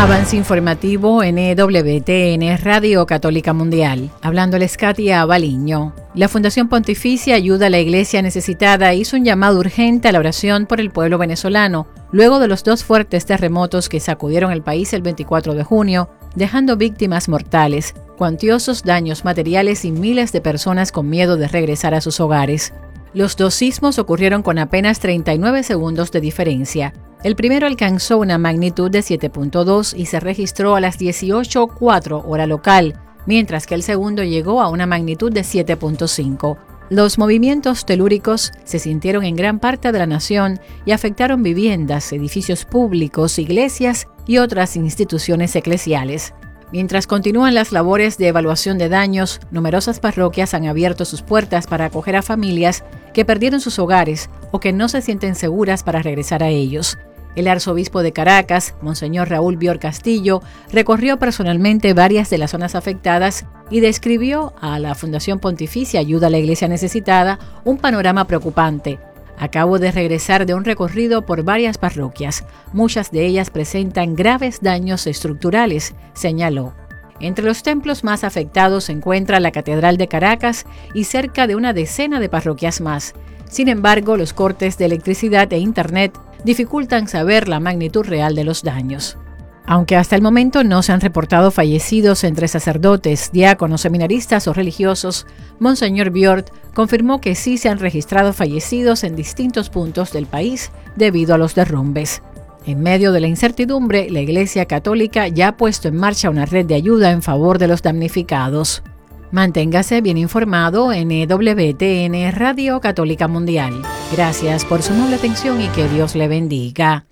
Avance informativo en EWTN Radio Católica Mundial. Hablándoles Katia Baliño. La Fundación Pontificia Ayuda a la Iglesia Necesitada hizo un llamado urgente a la oración por el pueblo venezolano, luego de los 2 fuertes terremotos que sacudieron el país el 24 de junio, dejando víctimas mortales, cuantiosos daños materiales y miles de personas con miedo de regresar a sus hogares. Los 2 sismos ocurrieron con apenas 39 segundos de diferencia. El primero alcanzó una magnitud de 7.2 y se registró a las 18:04 hora local, mientras que el segundo llegó a una magnitud de 7.5. Los movimientos telúricos se sintieron en gran parte de la nación y afectaron viviendas, edificios públicos, iglesias y otras instituciones eclesiales. Mientras continúan las labores de evaluación de daños, numerosas parroquias han abierto sus puertas para acoger a familias que perdieron sus hogares o que no se sienten seguras para regresar a ellos. El arzobispo de Caracas, Monseñor Raúl Bior Castillo, recorrió personalmente varias de las zonas afectadas y describió a la Fundación Pontificia Ayuda a la Iglesia Necesitada un panorama preocupante. Acabo de regresar de un recorrido por varias parroquias. Muchas de ellas presentan graves daños estructurales, señaló. Entre los templos más afectados se encuentra la Catedral de Caracas y cerca de una decena de parroquias más. Sin embargo, los cortes de electricidad e internet dificultan saber la magnitud real de los daños. Aunque hasta el momento no se han reportado fallecidos entre sacerdotes, diáconos, seminaristas o religiosos, Monseñor Biort confirmó que sí se han registrado fallecidos en distintos puntos del país debido a los derrumbes. En medio de la incertidumbre, la Iglesia Católica ya ha puesto en marcha una red de ayuda en favor de los damnificados. Manténgase bien informado en EWTN Radio Católica Mundial. Gracias por su noble atención y que Dios le bendiga.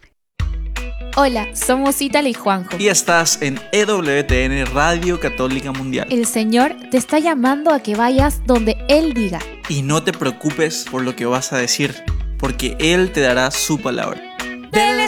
Hola, somos Ítala y Juanjo. Y estás en EWTN Radio Católica Mundial. El Señor te está llamando a que vayas donde Él diga. Y no te preocupes por lo que vas a decir, porque Él te dará su palabra. Dele